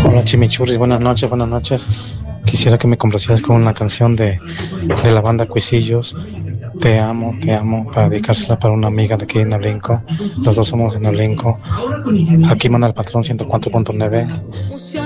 Hola Chimichurri, buenas noches, buenas noches. Quisiera que me complacieras con una canción de la banda Cuisillos. Te amo, para dedicársela para una amiga de aquí en Ablinco. Los dos somos en Ablinco. Aquí manda el patrón 104.9.